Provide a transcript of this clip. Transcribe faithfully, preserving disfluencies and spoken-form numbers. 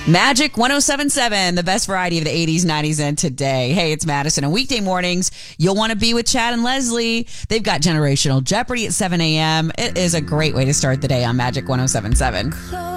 Magic one oh seven point seven, the best variety of the eighties, nineties, and today. Hey, it's Madison. On weekday mornings, you'll want to be with Chad and Leslie. They've got Generational Jeopardy at seven a.m. It is a great way to start the day on Magic one oh seven point seven.